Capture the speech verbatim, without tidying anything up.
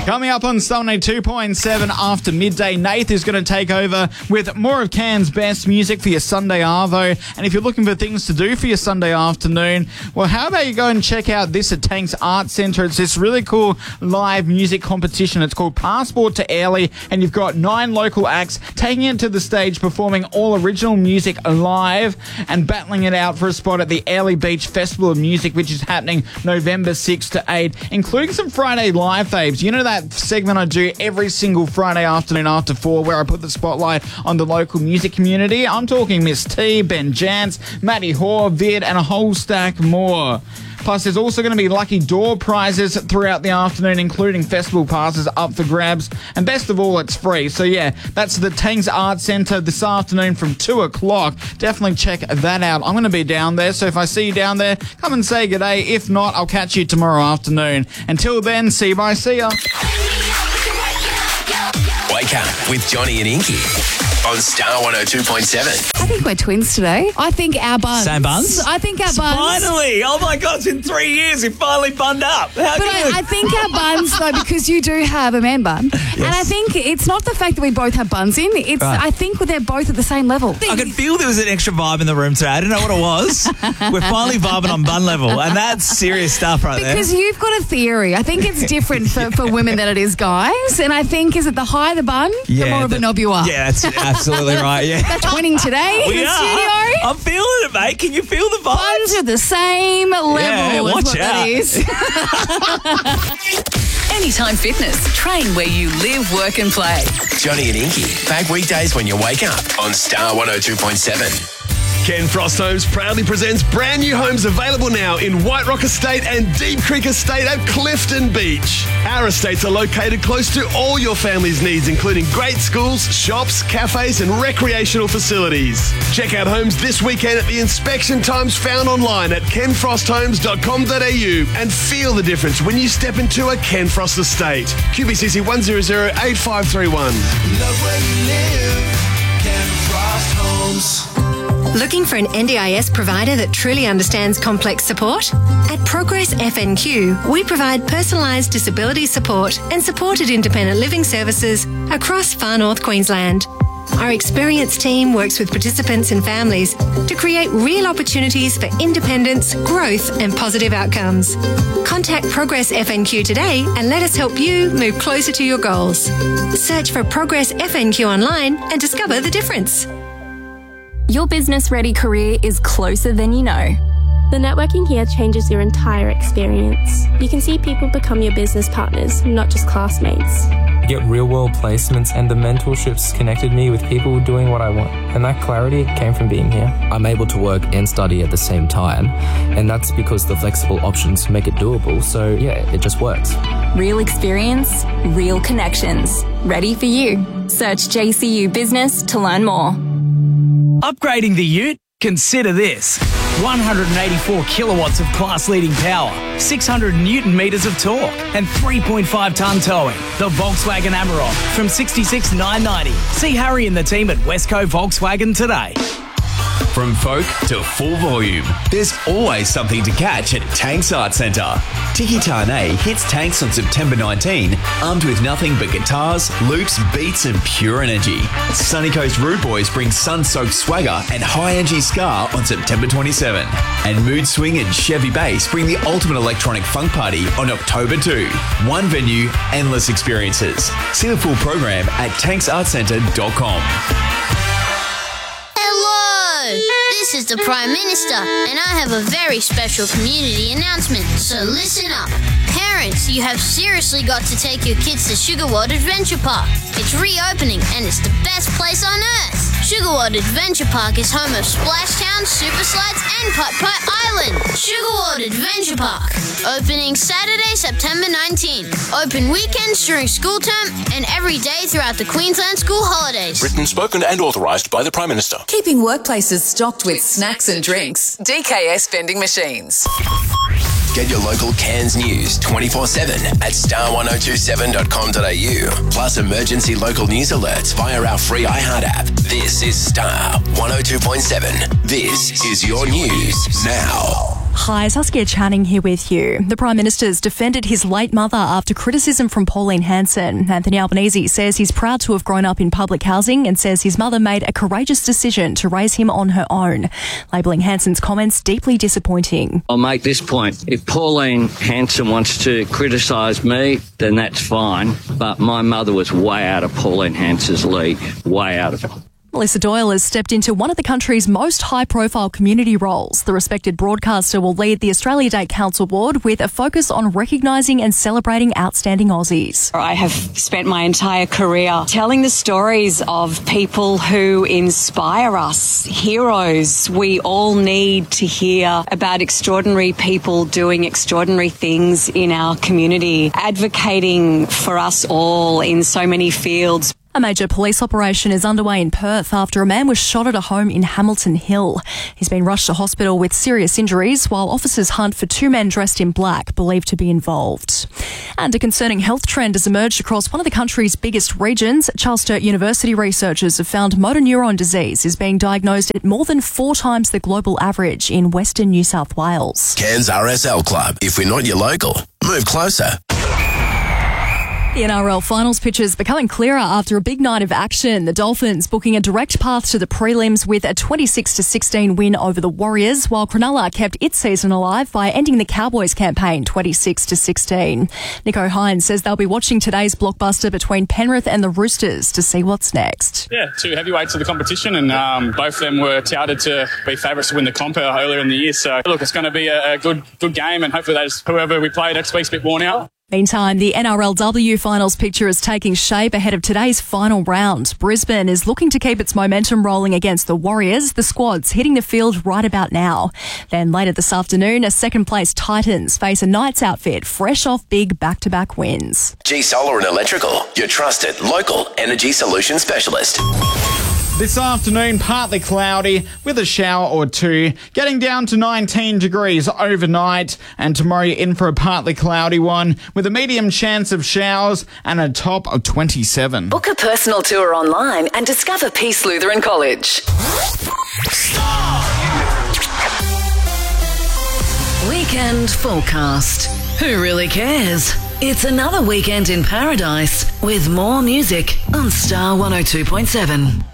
Coming up on Sunday two point seven after midday, Nath is going to take over with more of Cairns' best music for your Sunday arvo. And if you're looking for things to do for your Sunday afternoon, well, how about you go and check out this at Tanks Art Centre. It's this really cool live music competition. It's called Passport to Airlie, and you've got nine local acts taking it to the stage, performing all original music live and battling it out for a spot at the Airlie Beach Festival of Music, which is happening November sixth to eighth, including some Friday live faves. You know that segment I do every single Friday afternoon after four where I put the spotlight on the local music community? I'm talking Miss T, Ben Jantz, Matty Hoare, Vid, and a whole stack more. Plus, there's also going to be lucky door prizes throughout the afternoon, including festival passes up for grabs. And best of all, it's free. So, yeah, that's the Tanks Art Centre this afternoon from two o'clock. Definitely check that out. I'm going to be down there, so if I see you down there, come and say good day. If not, I'll catch you tomorrow afternoon. Until then, see you, bye, see ya. Wake up with Johnny and Inky on Star one oh two point seven. I think we're twins today. I think our buns. Same buns? I think our buns. Finally! Oh my God, it's been three years. It finally bunned up. How But I, I think our buns, though, because you do have a man bun. Yes. And I think it's not the fact that we both have buns in. It's Right. I think they're both at the same level. I could feel there was an extra vibe in the room today. I didn't know what it was. We're finally vibing on bun level, and that's serious stuff right there. Because you've got a theory. I think it's different for, for women than it is guys. And I think, is it the higher the bun, the more of a knob you are? Yeah, that's absolutely right. Yeah. That's twinning today We in the are. studio. I'm feeling it, mate. Can you feel the vibes? Buns are the same level Yeah, as watch what that out. is. Anytime Fitness. Train where you live, work and play. Johnny and Inky, back weekdays when you wake up on Star one oh two point seven. Ken Frost Homes proudly presents brand new homes available now in White Rock Estate and Deep Creek Estate at Clifton Beach. Our estates are located close to all your family's needs, including great schools, shops, cafes and recreational facilities. Check out homes this weekend at the inspection times found online at ken frost homes dot com dot a u and feel the difference when you step into a Ken Frost estate. Q B C C one zero zero eight five three one. Love where you live, Ken Frost Homes. Looking for an N D I S provider that truly understands complex support? At Progress F N Q, we provide personalised disability support and supported independent living services across far north Queensland. Our experienced team works with participants and families to create real opportunities for independence, growth and positive outcomes. Contact Progress F N Q today and let us help you move closer to your goals. Search for Progress F N Q online and discover the difference. Your business-ready career is closer than you know. The networking here changes your entire experience. You can see people become your business partners, not just classmates. Get real-world placements, and the mentorships connected me with people doing what I want. And that clarity came from being here. I'm able to work and study at the same time, and that's because the flexible options make it doable. So yeah, it just works. Real experience, real connections. Ready for you. Search J C U Business to learn more. Upgrading the ute? Consider this. one hundred eighty-four kilowatts of class-leading power, six hundred newton metres of torque, and three point five tonne towing. The Volkswagen Amarok from sixty-six thousand nine hundred ninety. See Harry and the team at Westco Volkswagen today. From folk to full volume, there's always something to catch at Tanks Art Centre. Tiki Tane hits Tanks on September nineteenth, armed with nothing but guitars, loops, beats and pure energy. Sunny Coast Rude Boys bring sun-soaked swagger and high-energy ska on September twenty-seventh. And Mood Swing and Chevy Bass bring the ultimate electronic funk party on October second. One venue, endless experiences. See the full program at tanks art centre dot com. This is the Prime Minister, and I have a very special community announcement, so listen up. Parents, you have seriously got to take your kids to Sugar World Adventure Park. It's reopening, and it's the best place on earth. Sugar World Adventure Park is home of Splashtown, Super Slides, and Putt Putt Island. Sugar World Adventure Park. Opening Saturday, September nineteenth. Open weekends during school term and every day throughout the Queensland school holidays. Written, spoken and authorised by the Prime Minister. Keeping workplaces stocked with snacks and drinks. D K S Vending Machines. Get your local Cairns news twenty-four seven at star one oh two seven dot com dot a u. Plus emergency local news alerts via our free iHeart app. This is Star one oh two point seven. This is your news now. Hi, Saskia Channing here with you. The Prime Minister's defended his late mother after criticism from Pauline Hanson. Anthony Albanese says he's proud to have grown up in public housing and says his mother made a courageous decision to raise him on her own, labelling Hanson's comments deeply disappointing. I'll make this point. If Pauline Hanson wants to criticise me, then that's fine. But my mother was way out of Pauline Hanson's league. Way out of it. Melissa Doyle has stepped into one of the country's most high-profile community roles. The respected broadcaster will lead the Australia Day Council Board with a focus on recognising and celebrating outstanding Aussies. I have spent my entire career telling the stories of people who inspire us, heroes. We all need to hear about extraordinary people doing extraordinary things in our community, advocating for us all in so many fields. A major police operation is underway in Perth after a man was shot at a home in Hamilton Hill. He's been rushed to hospital with serious injuries while officers hunt for two men dressed in black believed to be involved. And a concerning health trend has emerged across one of the country's biggest regions. Charles Sturt University researchers have found motor neuron disease is being diagnosed at more than four times the global average in Western New South Wales. Cairns R S L Club. If we're not your local, move closer. The N R L finals pictures becoming clearer after a big night of action. The Dolphins booking a direct path to the prelims with a twenty-six to sixteen win over the Warriors, while Cronulla kept its season alive by ending the Cowboys campaign twenty-six to sixteen. Nico Hines says they'll be watching today's blockbuster between Penrith and the Roosters to see what's next. Yeah, two heavyweights of the competition, and um, both of them were touted to be favourites to win the comp earlier in the year. So, look, it's going to be a, a good good game, and hopefully that's whoever we play next week's a bit worn out. Meantime, the N R L W finals picture is taking shape ahead of today's final round. Brisbane is looking to keep its momentum rolling against the Warriors. The squad's hitting the field right about now. Then later this afternoon, a second-place Titans face a Knights outfit fresh off big back-to-back wins. G Solar and Electrical, your trusted local energy solution specialist. This afternoon, partly cloudy with a shower or two, getting down to nineteen degrees overnight, and tomorrow you're in for a partly cloudy one with a medium chance of showers and a top of twenty-seven. Book a personal tour online and discover Peace Lutheran College. Weekend forecast. Who really cares? It's another weekend in paradise with more music on Star one oh two point seven.